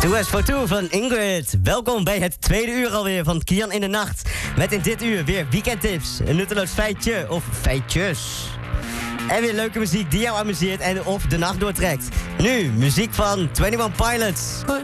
2S for 2 van Ingrid. Welkom bij het tweede uur alweer van Kian in de Nacht. Met in dit uur weer weekendtips, een nutteloos feitje of feitjes. En weer leuke muziek die jou amuseert en of de nacht doortrekt. Nu, muziek van 21 Pilots.